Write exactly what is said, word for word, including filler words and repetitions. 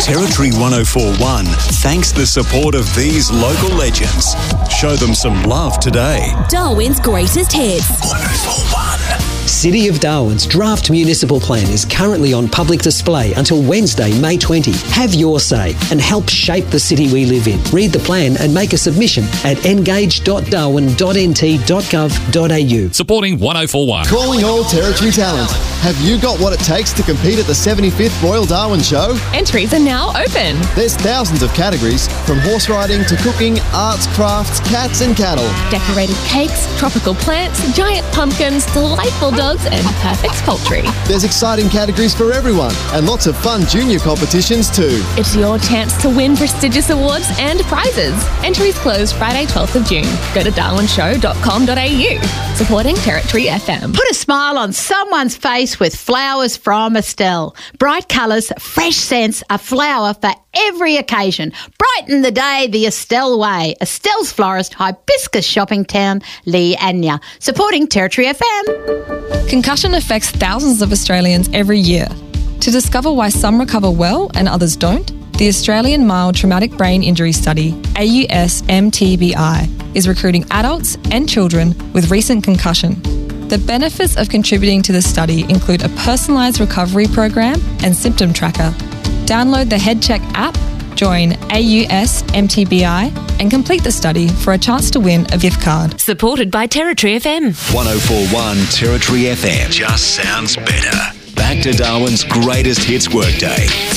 Territory one oh four point one thanks the support of these local legends. Show them some love today. Darwin's greatest hits. one oh four point one. City of Darwin's draft municipal plan is currently on public display until Wednesday, May twentieth. Have your say and help shape the city we live in. Read the plan and make a submission at engage dot darwin dot n t dot gov dot a u. Supporting one oh four point one. Calling all Territory talent. Have you got what it takes to compete at the seventy-fifth Royal Darwin Show? Entries are now open. There's thousands of categories, from horse riding to cooking, arts, crafts, cats and cattle. Decorated cakes, tropical plants, giant pumpkins, delightful dogs and perfect poultry. There's exciting categories for everyone and lots of fun junior competitions too. It's your chance to win prestigious awards and prizes. Entries close Friday twelfth of June. Go to darwin show dot com dot a u. Supporting Territory F M. Put a smile on someone's face with flowers from Estelle. Bright colours, fresh scents, a flower for every occasion. Brighten the day the Estelle way. Estelle's Florist, Hibiscus Shopping Town, Leanya. Supporting Territory F M. Concussion affects thousands of Australians every year. To discover why some recover well and others don't, the Australian Mild Traumatic Brain Injury Study, A U S M T B I, is recruiting adults and children with recent concussion. The benefits of contributing to the study include a personalised recovery program and symptom tracker. Download the HeadCheck app, join A U S M T B I and complete the study for a chance to win a gift card. Supported by Territory F M. one oh four point one Territory F M. Just sounds better. Back to Darwin's greatest hits workday.